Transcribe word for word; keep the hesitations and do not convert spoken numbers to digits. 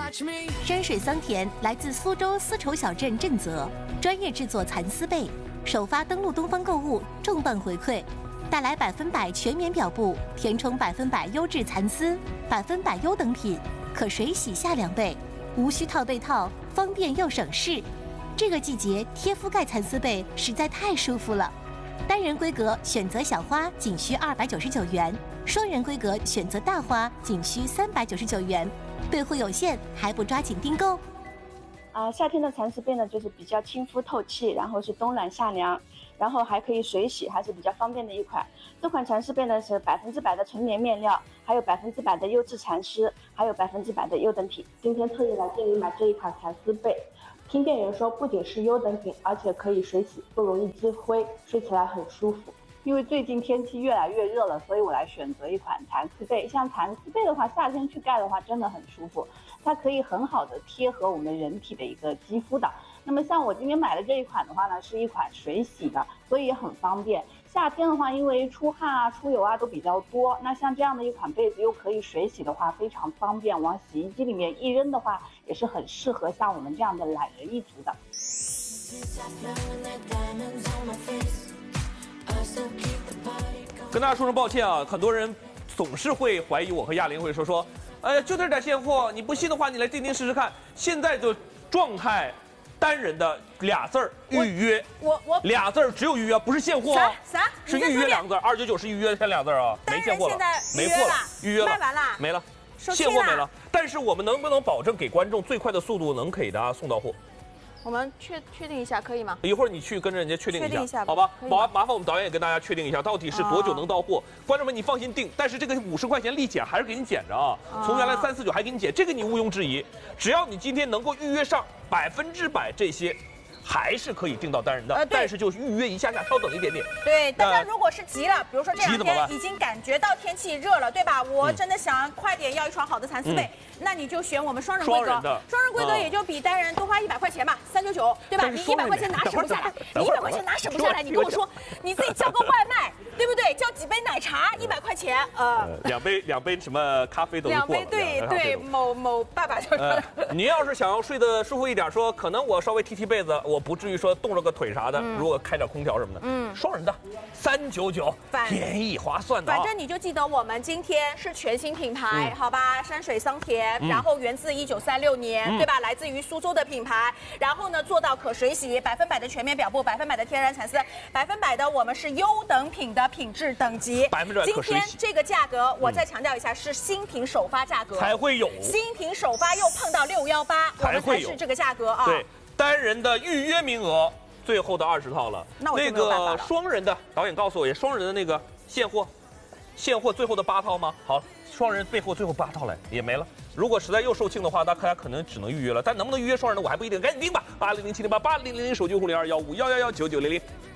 山水桑田来自苏州丝绸小镇震泽，专业制作蚕丝被，首发登陆东方购物，重磅回馈，带来百分百全棉表布，填充百分百优质蚕丝，百分百优等品，可水洗下两倍，无需套被套，方便又省事。这个季节贴覆盖蚕丝被实在太舒服了。单人规格选择小花仅需二百九十九元，双人规格选择大花仅需三百九十九元。备货有限，还不抓紧订购？ 啊、呃，夏天的蚕丝被呢，就是比较亲肤透气，然后是冬暖夏凉，然后还可以水洗，还是比较方便的一款。这款蚕丝被呢是百分之百的纯棉面料，还有百分之百的优质蚕丝，还有百分之百的优等品。今天特意来这里买这一款蚕丝被，听店员说不仅是优等品，而且可以水洗，不容易积灰，睡起来很舒服。因为最近天气越来越热了，所以我来选择一款蚕丝被。像蚕丝被的话，夏天去盖的话真的很舒服，它可以很好的贴合我们人体的一个肌肤的。那么像我今天买的这一款的话呢，是一款水洗的，所以也很方便。夏天的话，因为出汗啊、出油啊都比较多，那像这样的一款被子又可以水洗的话，非常方便，往洗衣机里面一扔的话，也是很适合像我们这样的懒人一族的。 跟大家说声抱歉啊，很多人总是会怀疑我和亚玲会说说，哎呀，就这点现货，你不信的话，你来钉钉试试看。现在就状态单人的俩字儿预约， 我我俩字儿只有预约，不是现货啥啥？ 是预约两个字，二九九是预约，现俩字啊，没现货了，没货了，预约了， 卖完了， 没了，现货没了。但是我们能不能保证给观众最快的速度能给大家送到货？ 我们确确定一下可以吗？ 一会儿你去跟着人家确定一下， 确定一下好吧？麻麻烦我们导演也跟大家确定一下，到底是多久能到货？观众们你放心订，但是这个五十块钱立减还是给你减着啊，从原来三四九还给你减，这个你毋庸置疑。只要你今天能够预约上百分之百这些。还是可以订到单人的，呃、但是就预约一下下，稍等一点点。 对，大家如果是急了，比如说这两天已经感觉到天气热了，对吧？我真的想快点要一床好的蚕丝被，嗯、那你就选我们双人规格，双人规格也就比单人多花一百块钱吧，三九九，对吧？你一百块钱哪省不下来？你一百块钱哪省不下来？你跟我说，你自己叫个外卖，对不对？叫几杯奶茶，一百块钱，呃， 两杯两杯什么咖啡都两杯，对对，某某爸爸就说， 您要是想要睡得舒服一点，说可能我稍微踢踢被子，我。不至于说冻着个腿啥的，嗯、如果开点空调什么的，嗯，双人的三九九，便宜划算的、啊。 反正你就记得我们今天是全新品牌，嗯、好吧？山水桑田，嗯、然后源自一九三六年，嗯、对吧？来自于苏州的品牌，然后呢做到可水洗，百分百的全棉表布，百分百的天然蚕丝，百分百的我们是优等品的品质等级， 百分之百可水洗。 今天这个价格，我再强调一下，是新品首发价格才会有， 新品首发又碰到六幺八，我们才是这个价格啊。 对。单人的预约名额，最后的二十套了。 那我那个双人的导演告诉我，也双人的那个现货，现货最后的八套吗？好，双人备货最后八套了，也没了。如果实在又售罄的话，大家可能只能预约了。但能不能预约双人的，我还不一定。赶紧订吧，八零零七零八八零零零手机互零二幺五幺幺幺九九零零。